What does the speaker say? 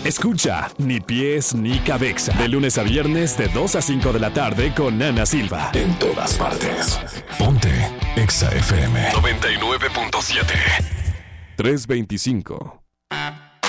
Escucha Ni Pies ni Cabeza. De lunes a viernes de 2 a 5 de la tarde con Ana Silva. En todas partes. Ponte Exa FM 99.7. 325.